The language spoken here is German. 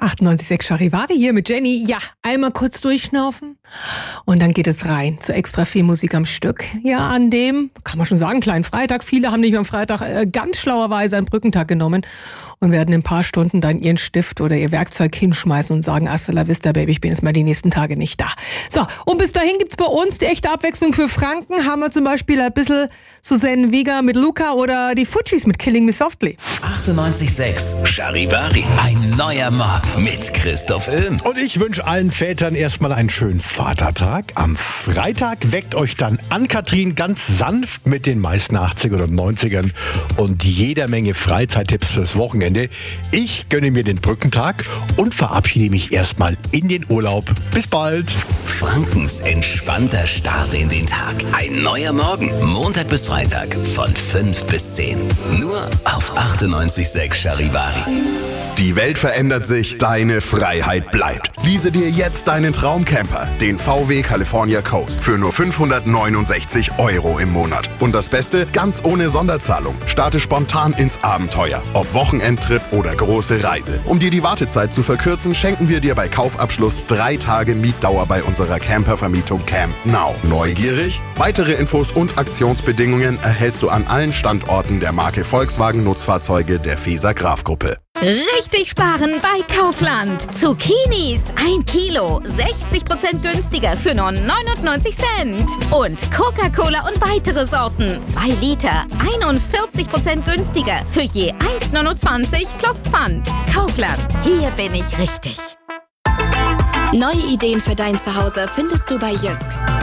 98,6 Charivari hier mit Jenny. Ja, einmal kurz durchschnaufen und dann geht es rein zu extra viel Musik am Stück. Ja, an dem, kann man schon sagen, kleinen Freitag. Viele haben nicht am Freitag ganz schlauerweise einen Brückentag genommen und werden in ein paar Stunden dann ihren Stift oder ihr Werkzeug hinschmeißen und sagen, hasta la vista, Baby, ich bin jetzt mal die nächsten Tage nicht da. So, und bis dahin gibt's bei uns die echte Abwechslung für Franken. Haben wir zum Beispiel ein bisschen Susanne Vega mit Luca oder die Fujis mit Killing Me Softly. 98,6 Charivari. Ein neuer Morgen mit Christoph Öhm. Und ich wünsche allen Vätern erstmal einen schönen Vatertag. Am Freitag weckt euch dann Ann-Kathrin ganz sanft mit den meisten 80ern und 90ern und jeder Menge Freizeittipps fürs Wochenende. Ich gönne mir den Brückentag und verabschiede mich erstmal in den Urlaub. Bis bald. Frankens entspannter Start in den Tag. Ein neuer Morgen. Montag bis Freitag von 5 bis 10. Nur auf 98,6 Charivari. Die Welt verändert sich, deine Freiheit bleibt. Lease dir jetzt deinen Traumcamper, den VW California Coast, für nur 569 € im Monat. Und das Beste, ganz ohne Sonderzahlung. Starte spontan ins Abenteuer, ob Wochenendtrip oder große Reise. Um dir die Wartezeit zu verkürzen, schenken wir dir bei Kaufabschluss 3 Tage Mietdauer bei unserer Campervermietung Camp Now. Neugierig? Weitere Infos und Aktionsbedingungen erhältst du an allen Standorten der Marke Volkswagen Nutzfahrzeuge der Feser Graf Gruppe. Richtig sparen bei Kaufland. Zucchinis 1 Kilo, 60% günstiger für nur 99 Cent. Und Coca-Cola und weitere Sorten 2 Liter, 41% günstiger für je 1,29 plus Pfand. Kaufland, hier bin ich richtig. Neue Ideen für dein Zuhause findest du bei Jysk.